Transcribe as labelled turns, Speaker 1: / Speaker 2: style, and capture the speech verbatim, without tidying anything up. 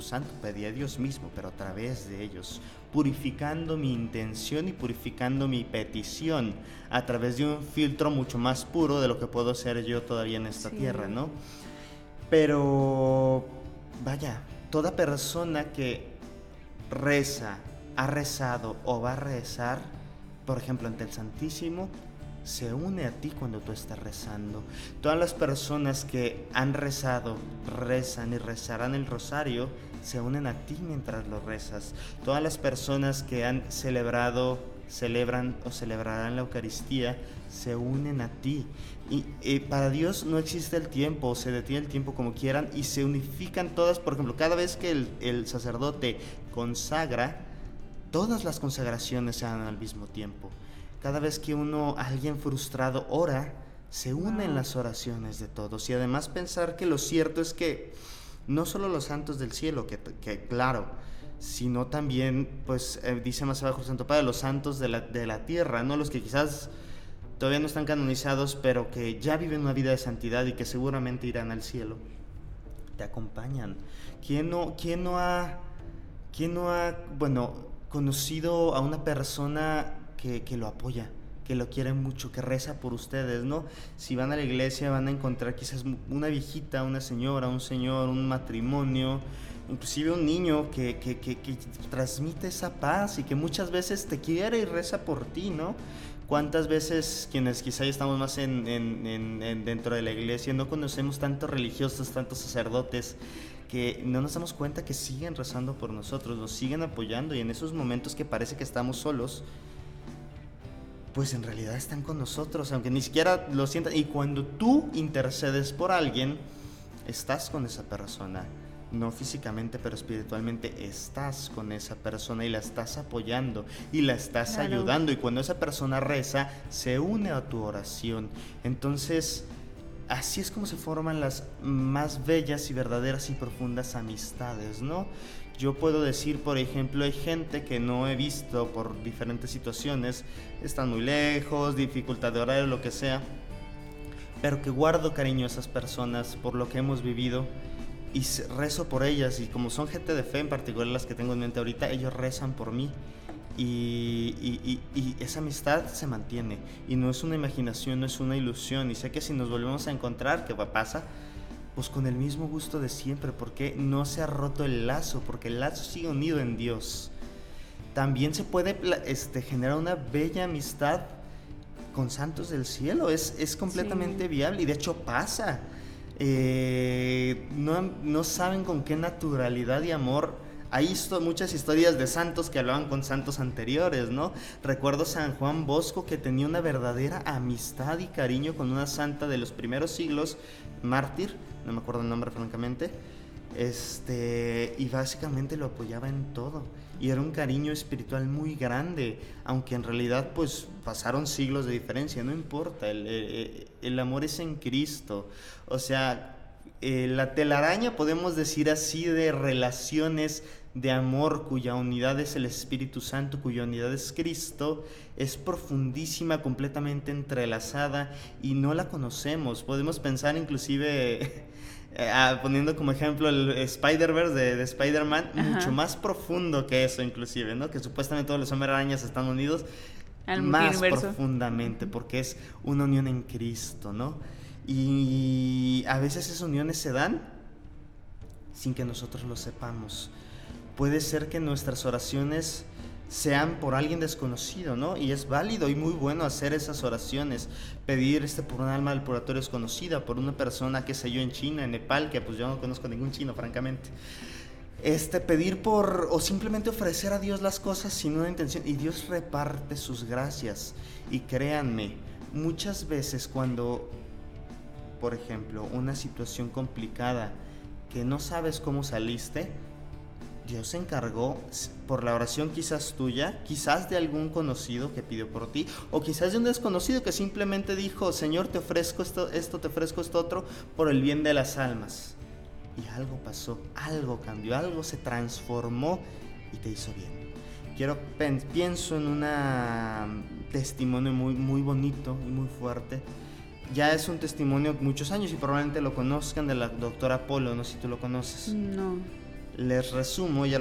Speaker 1: Espíritu Santo, pedí a Dios mismo, pero a través de ellos, purificando mi intención y purificando mi petición a través de un filtro mucho más puro de lo que puedo ser yo todavía en esta sí. tierra, ¿no? Pero, vaya, toda persona que reza, ha rezado o va a rezar, por ejemplo, ante el Santísimo, se une a ti cuando tú estás rezando. Todas las personas que han rezado, rezan y rezarán el rosario, se unen a ti mientras lo rezas. Todas las personas que han celebrado, celebran o celebrarán la Eucaristía, se unen a ti. Y eh, para Dios no existe el tiempo, se detiene el tiempo como quieran y se unifican todas. Por ejemplo, cada vez que el, el sacerdote consagra, todas las consagraciones se dan al mismo tiempo. Cada vez que uno, alguien frustrado ora, se unen wow. las oraciones de todos. Y además pensar que lo cierto es que no solo los santos del cielo, que, que claro, sino también, pues eh, dice más abajo el Santo Padre, los santos de la, de la tierra, ¿no? Los que quizás todavía no están canonizados, pero que ya viven una vida de santidad y que seguramente irán al cielo, te acompañan. ¿Quién no, quién no ha, quién no ha, bueno, conocido a una persona Que, que lo apoya, que lo quiere mucho, que reza por ustedes, ¿no? Si van a la iglesia van a encontrar quizás una viejita, una señora, un señor, un matrimonio, inclusive un niño que, que, que, que transmite esa paz y que muchas veces te quiere y reza por ti, ¿no? ¿Cuántas veces quienes quizá estamos más en, en, en, en dentro de la iglesia no conocemos tantos religiosos, tantos sacerdotes, que no nos damos cuenta que siguen rezando por nosotros, nos siguen apoyando, y en esos momentos que parece que estamos solos, pues en realidad están con nosotros, aunque ni siquiera lo sientan. Y cuando tú intercedes por alguien, estás con esa persona, no físicamente, pero espiritualmente estás con esa persona y la estás apoyando y la estás claro. ayudando. Y cuando esa persona reza, se une a tu oración. Entonces, así es como se forman las más bellas y verdaderas y profundas amistades, ¿no? Yo puedo decir, por ejemplo, hay gente que no he visto por diferentes situaciones, están muy lejos, dificultad de horario, lo que sea, pero que guardo cariño a esas personas por lo que hemos vivido y rezo por ellas, y como son gente de fe, en particular las que tengo en mente ahorita, ellos rezan por mí. Y, y, y, y esa amistad se mantiene y no es una imaginación, no es una ilusión, y sé que si nos volvemos a encontrar, ¿qué pasa? Pues con el mismo gusto de siempre, porque no se ha roto el lazo, porque el lazo sigue unido en Dios. También se puede este, generar una bella amistad con santos del cielo, es, es completamente sí. viable, y de hecho pasa. Eh, no, no saben con qué naturalidad y amor. Hay histo- muchas historias de santos que hablaban con santos anteriores, ¿no? Recuerdo San Juan Bosco, que tenía una verdadera amistad y cariño con una santa de los primeros siglos, mártir, no me acuerdo el nombre francamente, este, y básicamente lo apoyaba en todo, y era un cariño espiritual muy grande, aunque en realidad pues pasaron siglos de diferencia, no importa, el, el, el amor es en Cristo. O sea, eh, la telaraña, podemos decir así, de relaciones de amor cuya unidad es el Espíritu Santo, cuya unidad es Cristo, es profundísima, completamente entrelazada, y no la conocemos. Podemos pensar inclusive, eh, poniendo como ejemplo el Spider-Verse de, de Spider-Man, ajá, mucho más profundo que eso inclusive, ¿no? Que supuestamente todos los hombres arañas están unidos al más universo, profundamente, porque es una unión en Cristo, ¿no? Y a veces esas uniones se dan sin que nosotros lo sepamos. Puede ser que nuestras oraciones sean por alguien desconocido, ¿no? Y es válido y muy bueno hacer esas oraciones, pedir este por un alma del purgatorio desconocida, por una persona, qué sé yo, en China, en Nepal, que pues yo no conozco ningún chino, francamente. Este, pedir por, o simplemente ofrecer a Dios las cosas sin una intención, y Dios reparte sus gracias. Y créanme, muchas veces cuando, por ejemplo, una situación complicada que no sabes cómo saliste, Dios se encargó por la oración quizás tuya, quizás de algún conocido que pidió por ti, o quizás de un desconocido que simplemente dijo: Señor, te ofrezco esto, esto, te ofrezco esto otro, por el bien de las almas. Y algo pasó, algo cambió, algo se transformó y te hizo bien. Quiero, pienso en un testimonio muy, muy bonito y muy fuerte. Ya es un testimonio muchos años y probablemente lo conozcan, de la doctora Polo, no sé si tú lo conoces.
Speaker 2: No.
Speaker 1: les resumo, ya